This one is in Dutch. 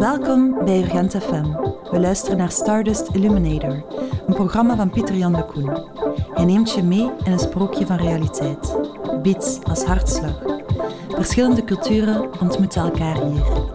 Welkom bij Urgent FM. We luisteren naar Stardust Illuminator, een programma van Pieter-Jan de Koen. Hij neemt je mee in een sprookje van realiteit. Beats als hartslag. Verschillende culturen ontmoeten elkaar hier.